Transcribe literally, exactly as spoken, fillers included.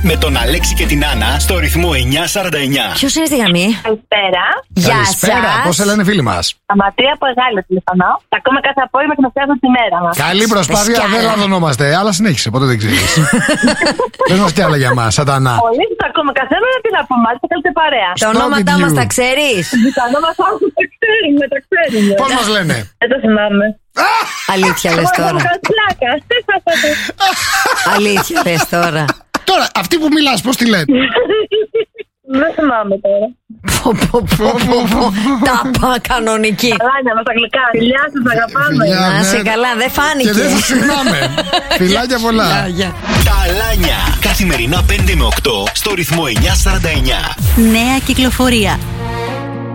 Με τον Αλέξη και την Άννα στο ρυθμό εννιά σαράντα εννιά. Ποιος είναι στη γραμμή? Καλησπέρα. Γεια Καλησπέρα. σας. Πώς σε λένε φίλοι μας? Αματία από Εγάλη τηλεφωνώ. Τα ακούμε κάθε απόγευμα και να φτιάχνω τη μέρα μας. Καλή προσπάθεια, Σκάλα. δεν λαδωνόμαστε. Αλλά συνέχισε, ποτέ δεν ξέρεις. Πες μας κι άλλα για μας, σατανά. Πολύ τα ακούμε κάθε μέρα, τι να πούμε, μάλιστα θέλετε παρέα. Τα Stop ονόματά it, μας you. τα ξέρεις? Τα ονόματά μου τα ξέρουμε, τα ξέρουμε. Πώς μας λένε? Δεν το θυμάμαι. Αλήθεια λες τώρα? Πλάκα. Αλήθεια λες τώρα? Τώρα, αυτή που μιλάς, πώς τη λένε? Δεν θυμάμαι τώρα. Πω, πω, πω, πω, πω. Τάπα κανονική. Καλά είναι με τα γλυκά. Φιλιά σας, αγαπάμε. Φιλιά. Να είσαι ναι. καλά, δεν Και φάνηκε. δεν σας συγγνώμαι. Φιλάκια πολλά. Γεια, γεια. Τα Αλάνια. Καθημερινά πέντε με οκτώ στο ρυθμό εννιά σαράντα εννιά. Νέα κυκλοφορία.